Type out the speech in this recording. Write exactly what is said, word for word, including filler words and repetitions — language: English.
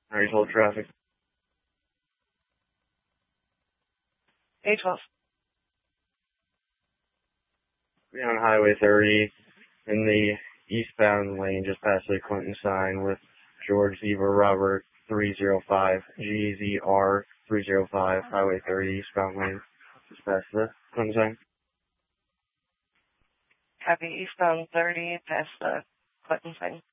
Alright, hold traffic. A twelve. Be on Highway thirty in the eastbound lane just past the Clinton sign with George Zebra Robert three zero five, G Z R three zero five, Highway thirty eastbound lane just past the Clinton sign. Copy, eastbound thirty past the Clinton sign.